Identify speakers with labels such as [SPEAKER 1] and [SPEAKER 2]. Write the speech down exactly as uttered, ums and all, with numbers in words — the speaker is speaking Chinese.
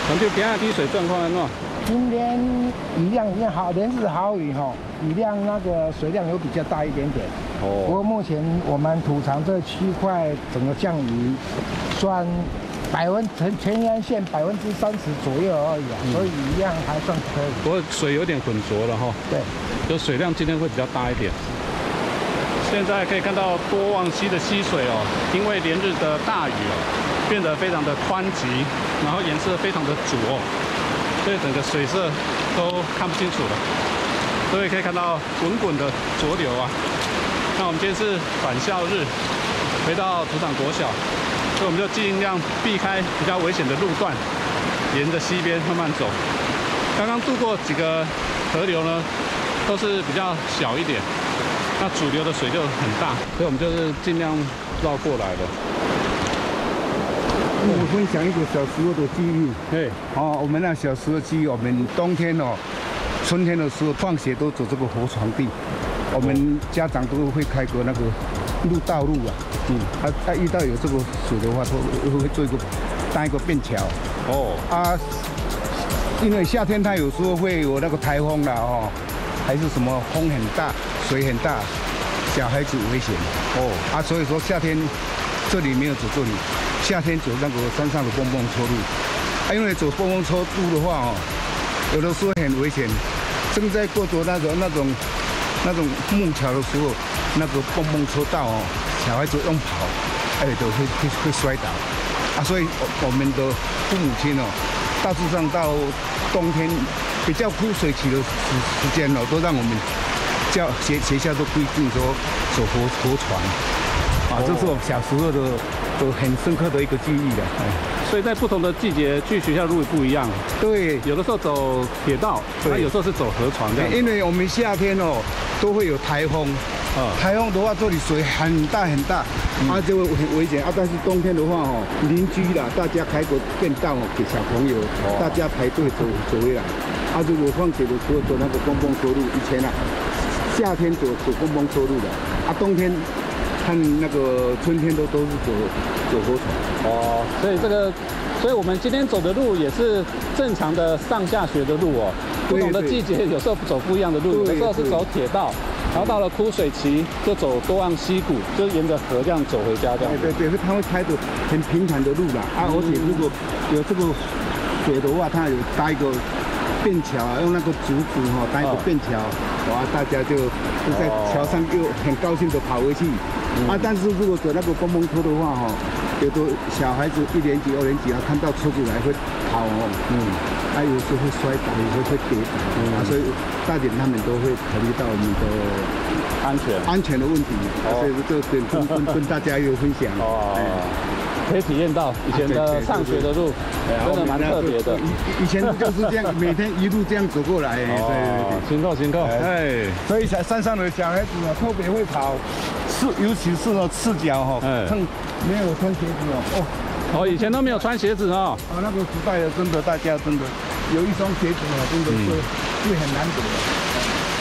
[SPEAKER 1] 咱就今日滴水状况安怎？
[SPEAKER 2] 今天雨量已经好，连日好雨哈，雨量那个水量有比较大一点点。哦。不过目前我们土场这区块整个降雨算百分全全沿线百分之三十左右而已啊，嗯、所以雨量还算可以。
[SPEAKER 1] 不过水有点浑浊了哈。对。就水量今天会比较大一点。现在可以看到多旺溪的溪水哦，因为连日的大雨哦，变得非常的湍急，然后颜色非常的浊，所以整个水色都看不清楚了。所以可以看到滚滚的浊流啊。那我们今天是返校日，回到土场国小，所以我们就尽量避开比较危险的路段，沿着溪边慢慢走。刚刚渡过几个河流呢，都是比较小一点。那主流的水就很大，所以我们就是尽量绕过来的。
[SPEAKER 3] 我分享一个小时候的记忆。
[SPEAKER 1] 对，
[SPEAKER 3] 哦，我们那小时候记忆，我们冬天哦，春天的时候放学都走这个河床地，我们家长都会开个那个路道路啊。嗯，他他遇到有这个水的话，都会做一个搭一个便桥。哦。啊，因为夏天它有时候会有那个台风啦，哦。还是什么风很大，水很大，小孩子危险哦啊，所以说夏天这里没有走这里，夏天走那个山上的蹦蹦车路，啊，因为走蹦蹦车路的话哦，有的时候很危险，正在过着那种那种那种木桥的时候，那个蹦蹦车道哦，小孩子用跑，哎，都会会会摔倒啊，所以我们的父母亲哦，大致上到冬天。比较枯水期的时时间哦，都让我们教学学校都规定说走河河船，啊，这是我小时候的都很深刻的一个记忆的。哎，
[SPEAKER 1] 所以在不同的季节去学校路也不一样。
[SPEAKER 3] 对，
[SPEAKER 1] 有的时候走铁道，那有时候是走河床这样。
[SPEAKER 3] 因为我们夏天哦都会有台风，啊，台风的话这里水很大很大，嗯、啊就会很危险啊。但是冬天的话哦，邻居啦，大家开个便道给小朋友，哦、大家排队走走回来。啊，如果放学的时候走那个蹦蹦车路，以前啊，夏天走走蹦蹦车路的，啊，冬天看那个春天都都是走走河床。
[SPEAKER 1] 哦，所以这个，所以我们今天走的路也是正常的上下学的路哦。不同的季节有时候走不一样的路，有的时候是走铁道，然后到了枯水期就走多旺溪谷，就沿着河这样走回家这样。
[SPEAKER 3] 对对对，他会开的很平坦的路啦，啊，而且如果有这个水的话，它有搭一个。便桥啊，用那个竹子哈搭一个便桥，哇，大家就就在桥上就很高兴的跑回去。啊，但是如果走那个蹦蹦车的话哈，有的小孩子一年级、二年级啊，看到车子来会跑哦，嗯，他有时候会摔倒，有时候会跌倒，啊，所以大人他们都会考虑到我们的
[SPEAKER 1] 安全
[SPEAKER 3] 安全的问题，所以这跟跟跟跟大家有分享。哦。
[SPEAKER 1] 可以体验到以前的上学的路，真的蛮特别的。
[SPEAKER 3] 以以前就是这样，每天一路这样走过来。对对对，
[SPEAKER 1] 辛苦辛苦。
[SPEAKER 3] 哎，所以山上的小孩子呢，特别会跑，赤，尤其是呢赤脚哈，趁没有穿鞋子哦。
[SPEAKER 1] 哦，以前都没有穿鞋子哦。
[SPEAKER 3] 啊，那个时代的真的，大家真的有一双鞋子啊，真的是是很难得的。